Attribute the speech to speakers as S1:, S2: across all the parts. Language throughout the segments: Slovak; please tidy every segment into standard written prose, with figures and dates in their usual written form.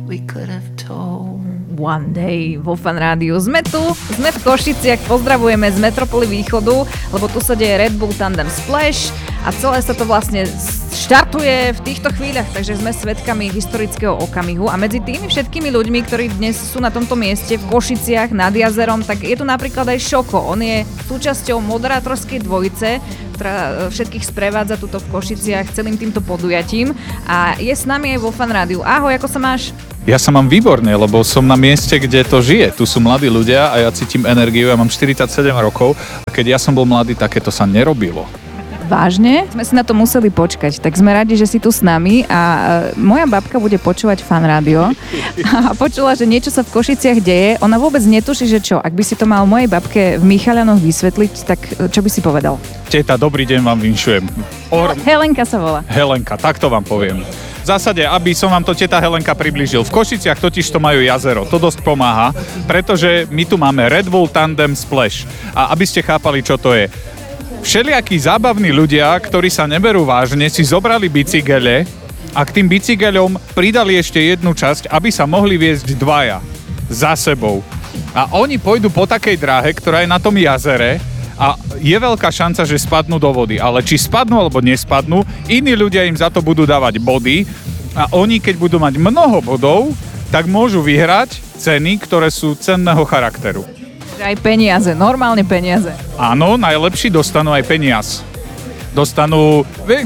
S1: We could have told.
S2: One Day vo Fan Rádiu. Sme tu, sme v Košiciach, pozdravujeme z Metropoly Východu, lebo tu sa deje Red Bull Tandem Splash a celé sa to vlastne štartuje v týchto chvíľach, takže sme svedkami historického okamihu a medzi tými všetkými ľuďmi, ktorí dnes sú na tomto mieste v Košiciach nad jazerom, tak je tu napríklad aj Šoko. On je súčasťou moderátorskej dvojice, ktorá všetkých sprevádza tuto v Košiciach celým týmto podujatím a je s nami aj vo Fan Rádiu. Ahoj, ako sa máš?
S3: Ja sa mám výborne, lebo som na mieste, kde to žije. Tu sú mladí ľudia a ja cítim energiu. Ja mám 47 rokov a keď ja som bol mladý, takéto sa nerobilo.
S2: Vážne? Sme si na to museli počkať, tak sme radi, že si tu s nami a moja babka bude počúvať Fan Rádio a počula, že niečo sa v Košiciach deje. Ona vôbec netuší, že čo. Ak by si to mal mojej babke v Michalianoch vysvetliť, tak čo by si povedal?
S3: Teta, dobrý deň vám vinšujem.
S2: Helenka sa volá.
S3: Helenka, takto vám poviem. V zásade, aby som vám to teta Helenka priblížil. V Košiciach totiž to majú jazero. To dosť pomáha, pretože my tu máme Red Bull Tandem Splash. A aby ste chápali, čo to je. Všelijakí zábavní ľudia, ktorí sa neberú vážne, si zobrali bicykele a k tým bicykeľom pridali ešte jednu časť, aby sa mohli viesť dvaja za sebou. A oni pôjdu po takej dráhe, ktorá je na tom jazere a je veľká šanca, že spadnú do vody. Ale či spadnú alebo nespadnú, iní ľudia im za to budú dávať body a oni, keď budú mať mnoho bodov, tak môžu vyhrať ceny, ktoré sú cenného charakteru.
S2: Aj peniaze, normálne peniaze.
S3: Áno, najlepší dostanú aj peniaz. Dostanú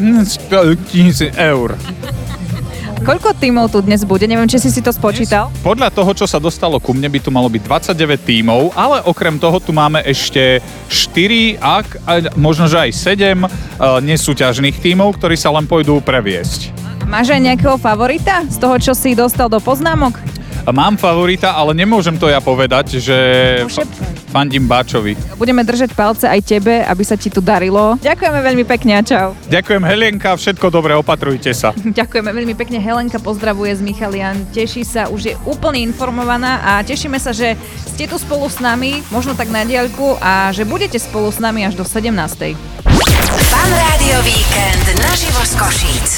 S3: 1000 eur.
S2: Koľko tímov tu dnes bude? Neviem, či si to spočítal.
S3: Podľa toho, čo sa dostalo ku mne, by tu malo byť 29 tímov, ale okrem toho tu máme ešte 4, možno že aj 7 nesúťažných tímov, ktorí sa len pôjdu previesť.
S2: Máš aj nejakého favorita z toho, čo si dostal do poznámok?
S3: Mám favorita, ale nemôžem to ja povedať, že fandím Báčovi.
S2: Budeme držať palce aj tebe, aby sa ti tu darilo. Ďakujeme veľmi pekne a čau.
S3: Ďakujem Helenka, všetko dobre, opatrujte sa.
S2: Ďakujeme veľmi pekne, Helenka pozdravuje z Michalian, teší sa, už je úplne informovaná a tešíme sa, že ste tu spolu s nami, možno tak na diaľku a že budete spolu s nami až do 17.
S4: Fan Rádio Víkend naživo z Košíc.